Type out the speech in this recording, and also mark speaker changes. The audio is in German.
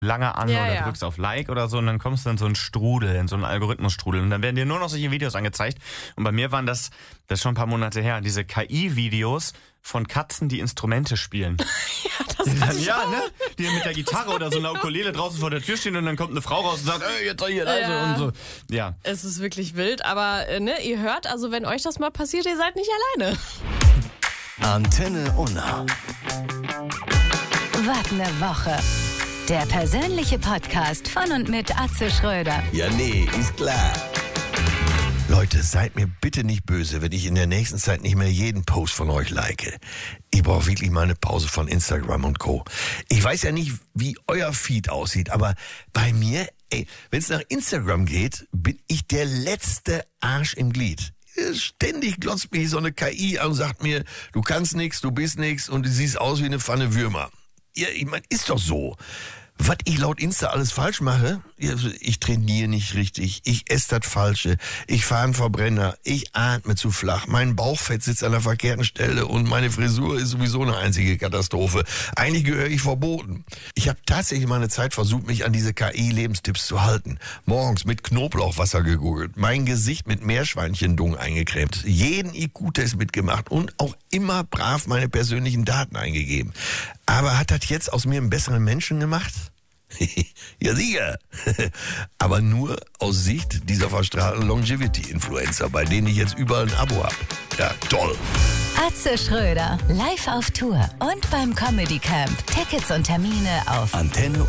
Speaker 1: lange an oder drückst auf Like oder so und dann kommst du in so einen Strudel, in so einen Algorithmusstrudel und dann werden dir nur noch solche Videos angezeigt. Und bei mir waren das ist schon ein paar Monate her, diese KI-Videos von Katzen, die Instrumente spielen.
Speaker 2: Das kann ich auch.
Speaker 1: Ne? Die mit der Gitarre oder so einer Ukulele draußen vor der Tür stehen und dann kommt eine Frau raus und sagt, ey, jetzt sei hier leise und so. Ja.
Speaker 2: Es ist wirklich wild, aber ihr hört, also wenn euch das mal passiert, ihr seid nicht alleine.
Speaker 3: Antenne Unna.
Speaker 4: Wart eine Woche. Der persönliche Podcast von und mit Atze Schröder.
Speaker 3: Ja, nee, ist klar. Leute, seid mir bitte nicht böse, wenn ich in der nächsten Zeit nicht mehr jeden Post von euch like. Ich brauche wirklich mal eine Pause von Instagram und Co. Ich weiß ja nicht, wie euer Feed aussieht, aber bei mir, wenn es nach Instagram geht, bin ich der letzte Arsch im Glied. Ständig glotzt mich so eine KI an und sagt mir, du kannst nix, du bist nix und du siehst aus wie eine Pfanne Würmer. Ja, ich meine, ist doch so. Was ich laut Insta alles falsch mache, ich trainiere nicht richtig, ich esse das Falsche, ich fahre einen Verbrenner, ich atme zu flach, mein Bauchfett sitzt an der verkehrten Stelle und meine Frisur ist sowieso eine einzige Katastrophe. Eigentlich gehöre ich verboten. Ich habe tatsächlich mal eine Zeit versucht, mich an diese KI-Lebenstipps zu halten. Morgens mit Knoblauchwasser gegoogelt, mein Gesicht mit Meerschweinchendung eingecremt, jeden IQ-Test mitgemacht und auch immer brav meine persönlichen Daten eingegeben. Aber hat das jetzt aus mir einen besseren Menschen gemacht? Ja, sicher. Aber nur aus Sicht dieser verstrahlten Longevity-Influencer, bei denen ich jetzt überall ein Abo habe. Ja, toll.
Speaker 4: Atze Schröder, live auf Tour und beim Comedy Camp. Tickets und Termine auf
Speaker 3: Antenne